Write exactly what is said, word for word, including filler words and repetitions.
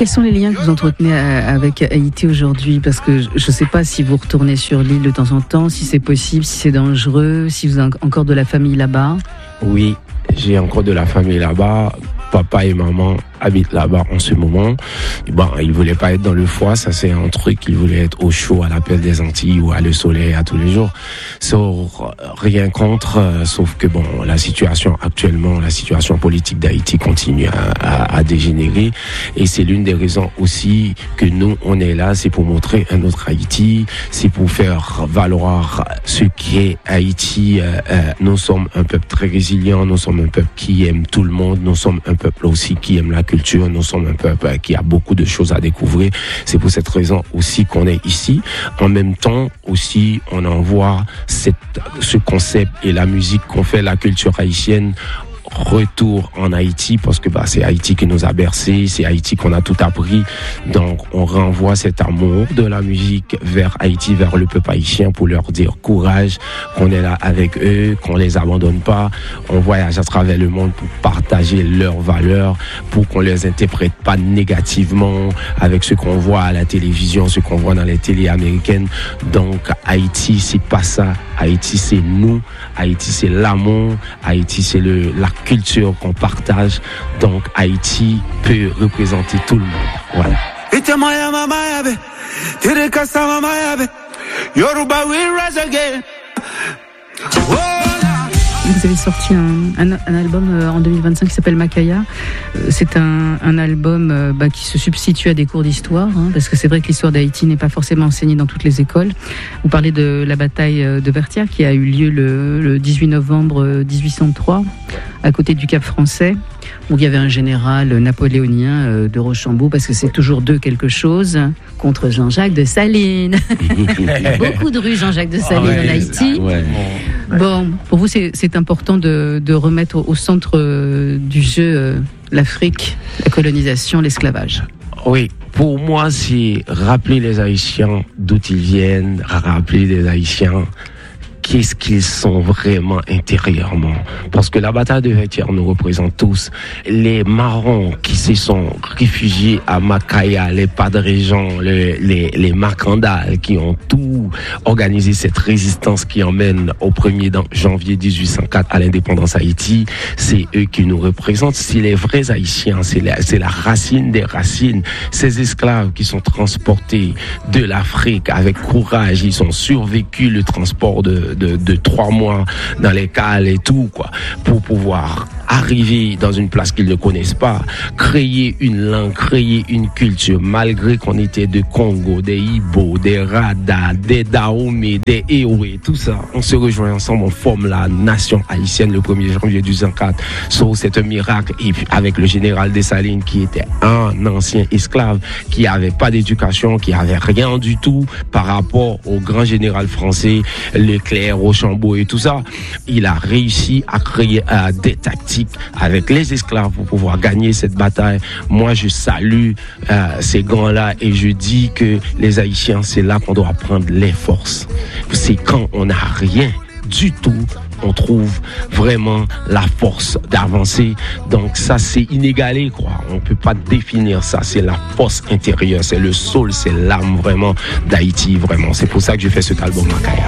Quels sont les liens que vous entretenez avec Haïti aujourd'hui? Parce que je ne sais pas si vous retournez sur l'île de temps en temps, si c'est possible, si c'est dangereux, si vous avez encore de la famille là-bas. Oui, j'ai encore de la famille là-bas. Papa et maman habitent là-bas en ce moment. Bon, ils voulaient pas être dans le froid, ça c'est un truc. Ils voulaient être au chaud, à l'appel des Antilles ou à le soleil à tous les jours. So, rien contre, euh, sauf que bon, la situation actuellement, la situation politique d'Haïti continue à, à, à dégénérer. Et c'est l'une des raisons aussi que nous, on est là, c'est pour montrer un autre Haïti, c'est pour faire valoir ce qu'est Haïti. Euh, euh, nous sommes un peuple très résilient, nous sommes un peuple qui aime tout le monde, nous sommes un peuple aussi qui aime la culture, nous sommes un peuple qui a beaucoup de choses à découvrir. C'est pour cette raison aussi qu'on est ici. En même temps aussi, on envoie cette, ce concept et la musique qu'on fait, la culture haïtienne, retour en Haïti, parce que bah, c'est Haïti qui nous a bercés, c'est Haïti qu'on a tout appris. Donc on renvoie cet amour de la musique vers Haïti, vers le peuple haïtien, pour leur dire courage, qu'on est là avec eux, qu'on les abandonne pas. On voyage à travers le monde pour partager leurs valeurs, pour qu'on les interprète pas négativement avec ce qu'on voit à la télévision, ce qu'on voit dans les télés américaines. Donc Haïti, c'est pas ça. Haïti, c'est nous. Haïti, c'est l'amour. Haïti, c'est le la culture qu'on partage. Donc Haïti peut représenter tout le monde. Voilà. Vous avez sorti un, un, un album en deux mille vingt-cinq qui s'appelle Makaya. C'est un, un album euh, bah, qui se substitue à des cours d'histoire, hein, parce que c'est vrai que l'histoire d'Haïti n'est pas forcément enseignée dans toutes les écoles. Vous parlez de la bataille de Berthier qui a eu lieu le, le dix-huit novembre dix-huit cent trois, à côté du Cap Français, où il y avait un général napoléonien euh, de Rochambeau, parce que c'est toujours de quelque chose, contre Jean-Jacques de Salines. Beaucoup de rues Jean-Jacques de Salines ah ouais, en Haïti. Ouais. Bon, pour vous, c'est, c'est important de, de remettre au, au centre euh, du jeu euh, l'Afrique, la colonisation, l'esclavage. Oui, pour moi, c'est rappeler les Haïtiens d'où ils viennent, rappeler les Haïtiens qu'est-ce qu'ils sont vraiment intérieurement. Parce que la bataille de Berthier nous représente tous. Les marrons qui se sont réfugiés à Makaya, les Padres-Jean, les, les, les Macandal qui ont tout organisé cette résistance qui emmène au premier janvier dix-huit cent quatre à l'indépendance Haïti, c'est eux qui nous représentent. C'est les vrais Haïtiens, c'est la, c'est la racine des racines. Ces esclaves qui sont transportés de l'Afrique avec courage, ils ont survécu le transport de De, de trois mois dans les cales et tout, quoi, pour pouvoir arriver dans une place qu'ils ne connaissent pas, créer une langue, créer une culture, malgré qu'on était de Congo, des Ibo, des Rada, des Dahomey, des Ewe, tout ça. On se rejoint ensemble, on forme la nation haïtienne le premier janvier dix-huit cent quatre. So, c'est un miracle. Et puis, avec le général Dessalines, qui était un ancien esclave, qui avait pas d'éducation, qui avait rien du tout par rapport au grand général français, Leclerc, Rochambeau et tout ça, il a réussi à créer euh, des tactiques avec les esclaves pour pouvoir gagner cette bataille. Moi, je salue euh, ces grands-là et je dis que les Haïtiens, c'est là qu'on doit prendre les forces. C'est quand on n'a rien du tout, on trouve vraiment la force d'avancer. Donc ça, c'est inégalé, quoi. On peut pas définir ça. C'est la force intérieure, c'est le soul, c'est l'âme vraiment d'Haïti, vraiment. C'est pour ça que je fais cet album Makaya.